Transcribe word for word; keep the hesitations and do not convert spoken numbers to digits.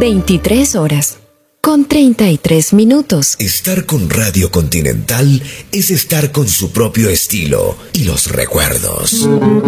veintitrés horas, con treinta y tres minutos. Estar con Radio Continental es estar con su propio estilo y los recuerdos.